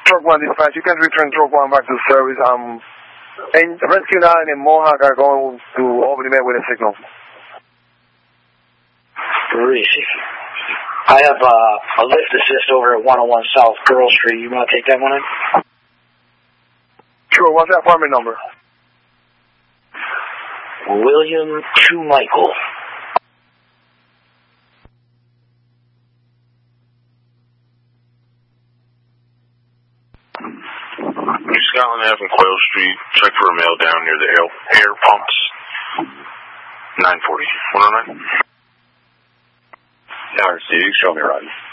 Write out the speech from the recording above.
Truck 1 dispatch, you can return Truck 1 back to service. And Rescue 9 and Mohawk are going to Albany Med with a signal. Receive. I have a lift assist over at 101 South Girl Street. You want to take that one in? Sure, what's that apartment number? William to Michael. Scotland Ave and Quail Street. Check for a mail down near the air pumps. 940. 109. Tower C, show me, Rodney.